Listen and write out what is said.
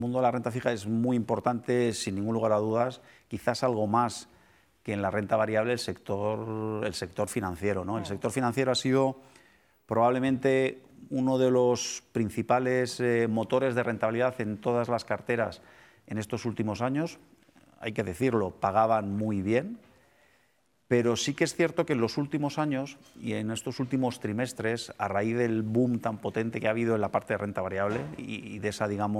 El mundo de la renta fija es muy importante, sin ningún lugar a dudas, quizás algo más que en la renta variable el sector financiero, ¿no? El sector financiero ha sido probablemente uno de los principales motores de rentabilidad en todas las carteras en estos últimos años. Hay que decirlo, pagaban muy bien, pero sí que es cierto que en los últimos años y en estos últimos trimestres, a raíz del boom tan potente que ha habido en la parte de renta variable y de esa, digamos,